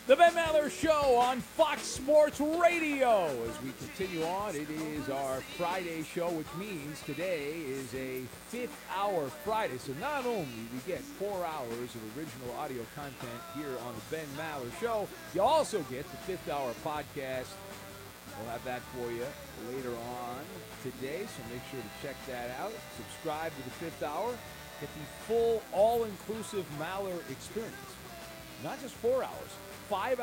The Ben Maller Show on Fox Sports Radio. As we continue on, it is our Friday show, which means today is a fifth hour Friday. So not only we get 4 hours of original audio content here on the Ben Maller Show, you also get the fifth hour podcast. We'll have that for you later on today, so make sure to check that out. Subscribe to the fifth hour. Get the full, all-inclusive Maller experience. Not just 4 hours, 5